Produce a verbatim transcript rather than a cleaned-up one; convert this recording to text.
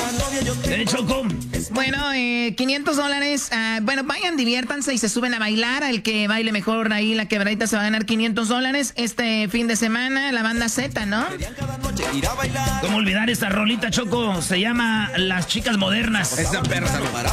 ¿Eh, Choco? Bueno, eh, quinientos dólares. Uh, bueno, vayan, diviértanse y se suben a bailar. El que baile mejor ahí, la quebradita, se va a ganar quinientos dólares. Este fin de semana, la banda Z, ¿no? ¿Cómo olvidar esta rolita, Choco? Se llama Las Chicas Modernas. Esa perra.